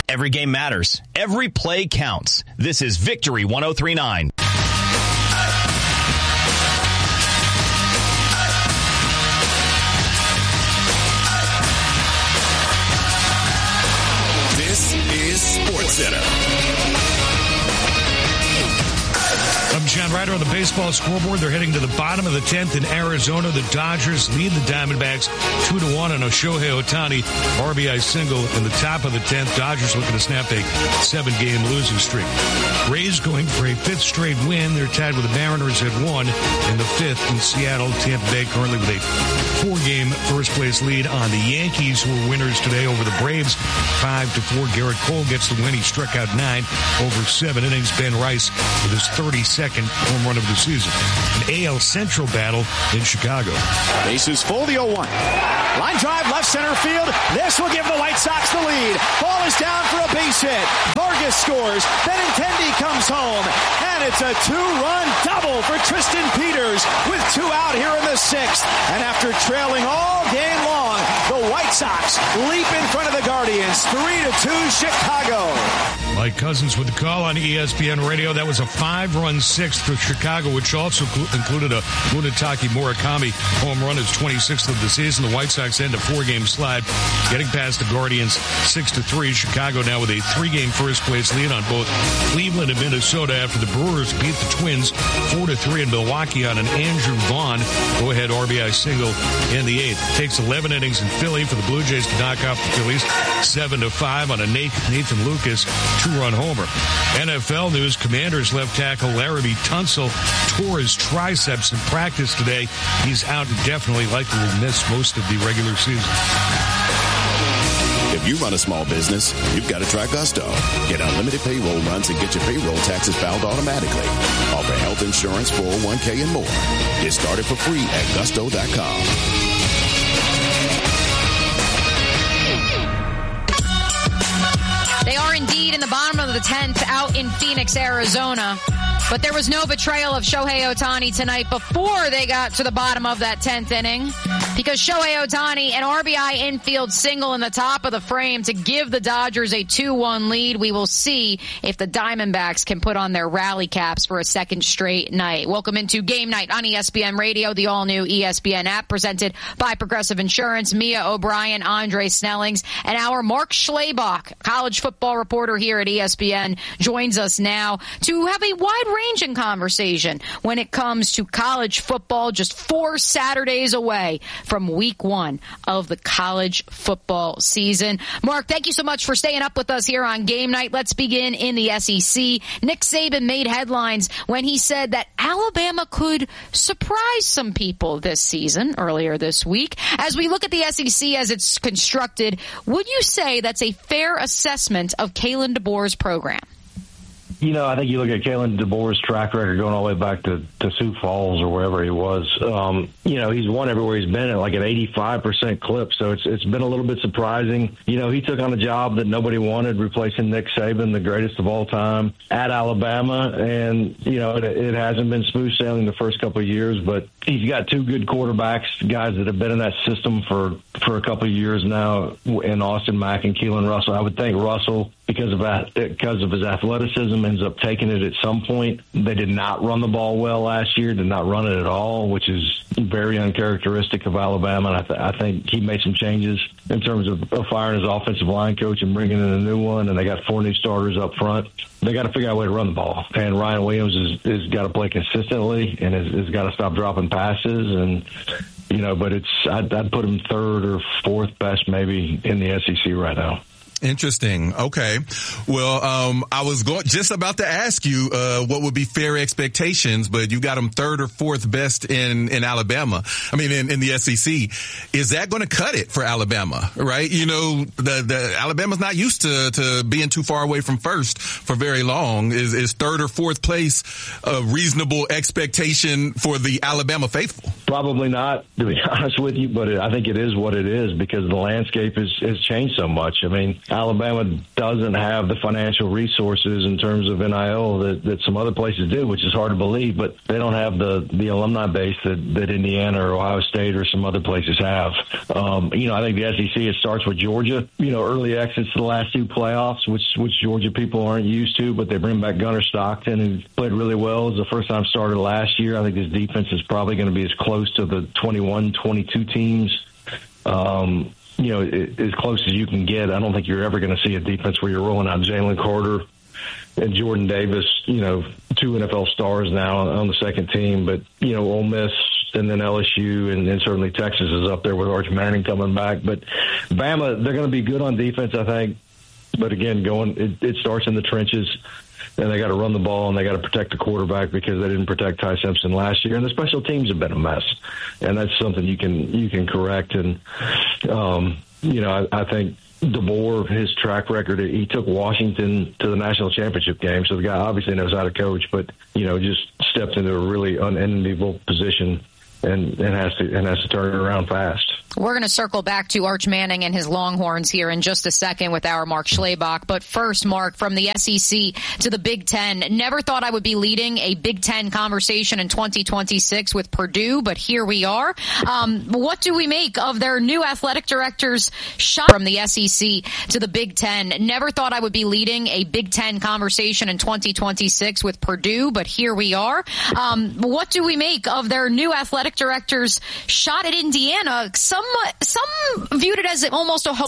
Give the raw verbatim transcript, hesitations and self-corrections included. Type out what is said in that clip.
Every game matters. Every play counts. This is Victory one oh three point nine. This is SportsCenter. I'm John Ryder on the baseball scoreboard. They're heading to the bottom of the tenth in Arizona. The Dodgers lead the Diamondbacks two to one on a Shohei Ohtani R B I single in the top of the tenth. Dodgers looking to snap a seven-game losing streak. Rays going for a fifth straight win. They're tied with the Mariners at one in the fifth in Seattle. Tampa Bay currently with a four-game first-place lead on the Yankees, who were winners today over the Braves, five to four. Garrett Cole gets the win. He struck out nine over seven innings. Ben Rice with his thirty-second home run of the season. An A L Central battle in Chicago. Bases full, the oh one. Line drive, left center field. This will give the White Sox the lead. Ball is down for a base hit. Vargas scores. Benintendi comes home. And it's a two-run double for Tristan Peters with two out here in the sixth. And after trailing all game long, the White Sox leap in front of the Guardians. three to two Chicago. Mike Cousins with the call on E S P N Radio. That was a five-run sixth for Chicago, which also included a Munetake Murakami home run, his twenty-sixth of the season. The White Sox end a four-game slide, getting past the Guardians six to three. Chicago now with a three-game first-place lead on both Cleveland and Minnesota after the Brewers beat the Twins four to three in Milwaukee on an Andrew Vaughn go-ahead R B I single in the eighth. It takes eleven innings in Philly for the Blue Jays to knock off the Phillies seven to five on a Nathan Lucas two-run homer. N F L news: Commanders left tackle Laramie Tunsil tore his triceps in practice today. He's out indefinitely, likely will miss most of the regular season. If you run a small business, you've got to try Gusto. Get unlimited payroll runs and get your payroll taxes filed automatically. Offer health insurance, four oh one k, and more. Get started for free at gusto dot com. They are indeed in the bottom of the tenth out in Phoenix, Arizona. But there was no betrayal of Shohei Ohtani tonight before they got to the bottom of that tenth inning, because Shohei Ohtani, an R B I infield single in the top of the frame to give the Dodgers a two one lead. We will see if the Diamondbacks can put on their rally caps for a second straight night. Welcome into Game Night on E S P N Radio, the all-new E S P N app presented by Progressive Insurance. Mia O'Brien, Andre Snellings, and our Mark Schlabach, college football reporter here at E S P N, joins us now to have a wide-ranging conversation when it comes to college football, just four Saturdays away from week one of the college football season. Mark, thank you so much for staying up with us here on Game Night. Let's begin in the S E C. Nick Saban made headlines when he said that Alabama could surprise some people this season, earlier this week. As we look at the S E C as it's constructed, would you say that's a fair assessment of Kalen DeBoer's program? You know, I think you look at Kalen DeBoer's track record going all the way back to, to Sioux Falls or wherever he was. Um, you know, he's won everywhere he's been at like an eighty-five percent clip. So it's it's been a little bit surprising. You know, he took on a job that nobody wanted, replacing Nick Saban, the greatest of all time, at Alabama. And, you know, it, it hasn't been smooth sailing the first couple of years, but he's got two good quarterbacks, guys that have been in that system for, for a couple of years now, in Austin Mack and Keelan Russell. I would think Russell, because of that, because of his athleticism, ends up taking it at some point. They did not run the ball well last year, did not run it at all, which is very uncharacteristic of Alabama. And I, th- I think he made some changes in terms of, of firing his offensive line coach and bringing in a new one, and they got four new starters up front. They got to figure out a way to run the ball. And Ryan Williams has, has got to play consistently and has, has got to stop dropping passes. And, you know, but it's I'd, I'd put him third or fourth best maybe in the S E C right now. Interesting. Okay. Well, um, I was going just about to ask you uh, what would be fair expectations, but you got them third or fourth best in, in Alabama. I mean, in, in the S E C. Is that going to cut it for Alabama? Right? You know, the, the Alabama's not used to, to being too far away from first for very long. Is, is third or fourth place a reasonable expectation for the Alabama faithful? Probably not, to be honest with you, but it, I think it is what it is because the landscape has, has changed so much. I mean, Alabama doesn't have the financial resources in terms of N I L that, that some other places do, which is hard to believe, but they don't have the, the alumni base that, that Indiana or Ohio State or some other places have. Um, you know, I think the S E C, it starts with Georgia, you know, early exits to the last two playoffs, which, which Georgia people aren't used to, but they bring back Gunnar Stockton, who played really well. It was the first time starter last year. I think his defense is probably going to be as close to the twenty-one, twenty-two teams. Um, you know, it, as close as you can get. I don't think you're ever going to see a defense where you're rolling out Jalen Carter and Jordan Davis, you know, two N F L stars now on the second team. But, you know, Ole Miss and then L S U and, and certainly Texas is up there with Arch Manning coming back. But Bama, they're going to be good on defense, I think. But, again, going it, it starts in the trenches. And they got to run the ball, and they got to protect the quarterback because they didn't protect Ty Simpson last year. And the special teams have been a mess, and that's something you can you can correct. And um, you know, I, I think DeBoer, his track record, he took Washington to the national championship game, so the guy obviously knows how to coach. But you know, just stepped into a really unenviable position and, and has to and has to turn it around fast. We're going to circle back to Arch Manning and his Longhorns here in just a second with our Mark Schlabach. But first, Mark, from the S E C to the Big Ten, never thought I would be leading a Big Ten conversation in twenty twenty-six with Purdue, but here we are. Um, what do we make of their new athletic director's shot from the S E C to the Big Ten? Never thought I would be leading a Big Ten conversation in twenty twenty-six with Purdue, but here we are. Um, what do we make of their new athletic director's shot at Indiana? Some Some viewed it as almost a